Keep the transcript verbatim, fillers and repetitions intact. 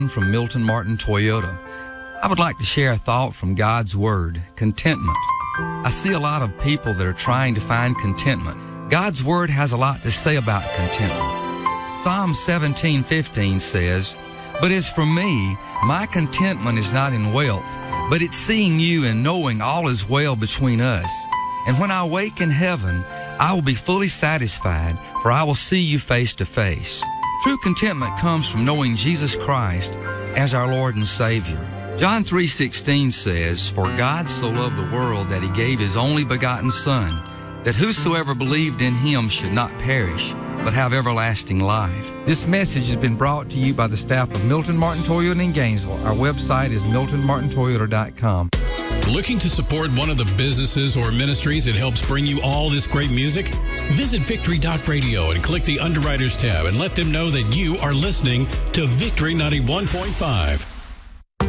From Milton Martin Toyota. I would like to share a thought from God's Word, contentment. I see a lot of people that are trying to find contentment. God's Word has a lot to say about contentment. Psalm seventeen fifteen says, "But as for me, my contentment is not in wealth, but it's seeing you and knowing all is well between us. And when I wake in heaven, I will be fully satisfied, for I will see you face to face." True contentment comes from knowing Jesus Christ as our Lord and Savior. John three sixteen says, "For God so loved the world that he gave his only begotten Son, that whosoever believed in him should not perish, but have everlasting life." This message has been brought to you by the staff of Milton Martin Toyota in Gainesville. Our website is milton martin toyota dot com. Looking to support one of the businesses or ministries that helps bring you all this great music? Visit victory dot radio and click the Underwriters tab and let them know that you are listening to Victory ninety-one point five.